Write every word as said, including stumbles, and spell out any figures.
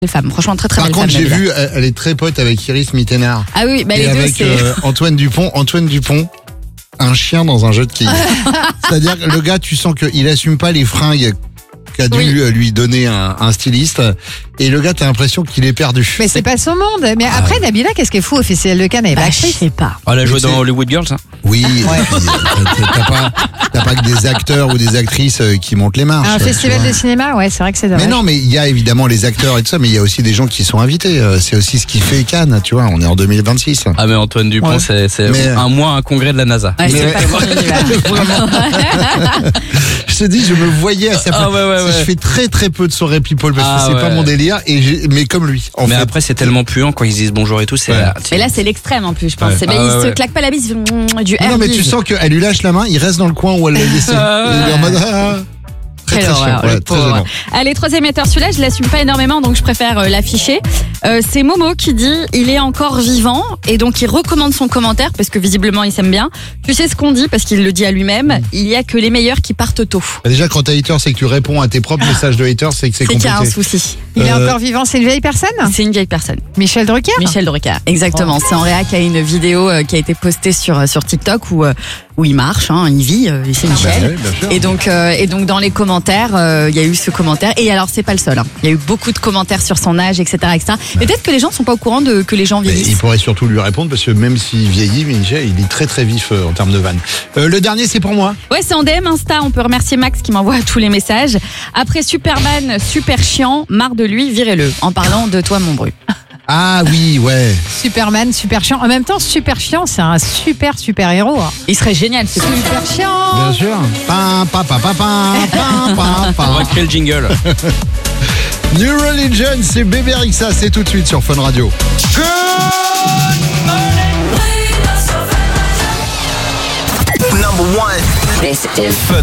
Belle femme, franchement très très Par belle contre, femme. j'ai Nabila. vu, elle elle est très pote avec Iris Mittenard. Ah oui, bah et les deux avec c'est. euh, Antoine Dupont. Antoine Dupont, un chien dans un jeu de quilles. C'est-à-dire que le gars, tu sens qu'il assume pas les fringues qu'a dû Oui. lui donner un, un styliste. Et le gars, t'as l'impression qu'il est perdu. Mais c'est pas son monde. Mais après, Nabila, qu'est-ce qu'elle fout au Festival de Cannes? Elle est Bah, pas je actrice. sais pas. Oh, elle a joué Mais c'est- dans Hollywood Girls, hein. Oui, et puis, euh, t'as pas, t'as pas que des acteurs ou des actrices euh, qui montent les marches. Un tu festival vois. de cinéma, ouais, c'est vrai que c'est dommage. Mais non, mais il y a évidemment les acteurs et tout ça, mais il y a aussi des gens qui sont invités. Euh, C'est aussi ce qui fait Cannes, tu vois. On est en deux mille vingt-six. Ah, mais Antoine Dupont, Ouais. c'est, c'est Mais- un mois un congrès de la NASA. Ouais, c'est Mais- pas son univers. Je te dis, je me voyais à sa place. Ah, ouais, ouais, ouais. Je fais très très peu de soirées people parce Ah, que c'est ouais. pas mon délire. Et j'ai- mais comme lui, en Mais fait. après, c'est tellement puant quand ils disent bonjour et tout. C'est, Ouais. Mais là c'est l'extrême en plus, je pense. Ouais. C'est- mais Ah, il ouais, se ouais. claque pas la bise, il fait mm, du Non, air mais tu bise. sens qu'elle lui lâche la main, il reste dans le coin où elle l'a laissé. Ah, Il est en mode. ah, Très Quelle très chiant, horreur, ouais, le très pauvre. gênant. Allez, troisième émetteur, celui-là, je l'assume pas énormément, donc je préfère euh, l'afficher. Euh, c'est Momo qui dit il est encore vivant et donc il recommande son commentaire parce que visiblement il s'aime bien. Tu sais ce qu'on dit parce qu'il le dit à lui-même. Il y a que les meilleurs qui partent tôt. Déjà, quand t'as hater, c'est que tu réponds à tes propres messages de hater, c'est que c'est C'est qu'il y a un compliqué. souci. Il est Euh, encore vivant, c'est une vieille personne? C'est une vieille personne. Michel Drucker? Michel Drucker, exactement. C'est en réac à une vidéo euh, qui a été postée sur euh, sur TikTok où euh, où il marche, hein, il vit, euh, et c'est Bah Michel. oui, bien sûr. Et donc, euh, et donc dans les commentaires, euh, il y a eu ce commentaire. Et alors, c'est pas le seul. hein. Il y a eu beaucoup de commentaires sur son âge, et cetera, et cetera. Mais peut-être que les gens sont pas au courant de que les gens Mais il vieillissent. pourrait surtout lui répondre parce que même s'il vieillit, Michel, il est très très vif euh, en termes de vannes. Euh, le dernier, c'est pour moi. Ouais, c'est en D M Insta. On peut remercier Max qui m'envoie tous les messages. Après Superman, super chiant, marre de lui, virez-le. En parlant de toi, mon bru. Ah oui, ouais. Superman, super chiant. En même temps, super chiant, c'est un super super héros. hein. Il serait génial. Ce truc. Super chiant. Bien sûr. Pam, pam, pam, pam, pam, pam, pam, pam. On va créer le jingle. New Religion, c'est Bébé Rixa, c'est tout de suite sur Fun Radio. Number one. This is Fun